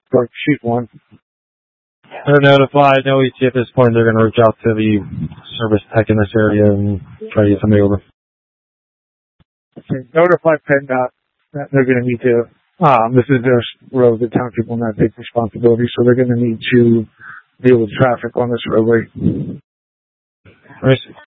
or shoot one. They're notified. No ET at this point. They're going to reach out to the service tech in this area and try to get somebody over. Okay. Notify PennDOT that they're going to need to. This is their road. The township will not take responsibility, so they're going to need to deal with traffic on this roadway. Right.